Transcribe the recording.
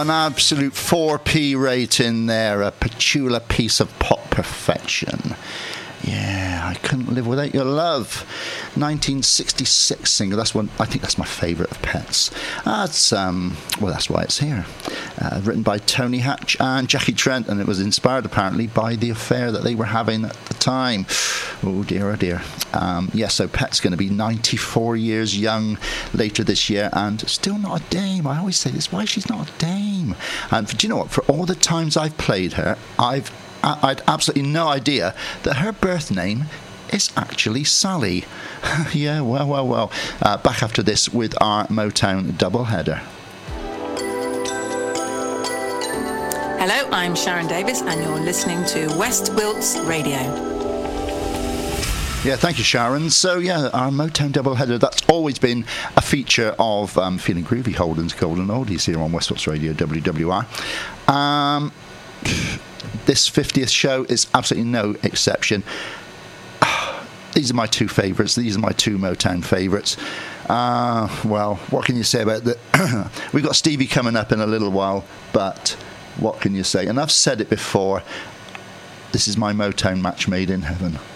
an absolute 4P rating there, a Petula piece of pop perfection. Yeah, I couldn't live without your love. 1966 single. That's one. I think that's my favourite of Pets. That's that's why it's here. Written by Tony Hatch and Jackie Trent, and it was inspired apparently by the affair that they were having at the time. Oh dear, oh dear. So Pet's going to be 94 years young later this year, and still not a dame. I always say this: why she's not a dame? And do you know what? For all the times I've played her, I'd absolutely no idea that her birth name is actually Sally. Yeah, well. Back after this with our Motown doubleheader. Hello, I'm Sharon Davis, and you're listening to West Wilts Radio. Yeah, thank you, Sharon. So, our Motown doubleheader, that's always been a feature of Feeling Groovy, Holden's Golden Oldies here on West Wilts Radio, WWR. This 50th show is absolutely no exception. These are my two favourites. These are my two Motown favourites. What can you say about that? We've got Stevie coming up in a little while, but what can you say? And I've said it before. This is my Motown match made in heaven.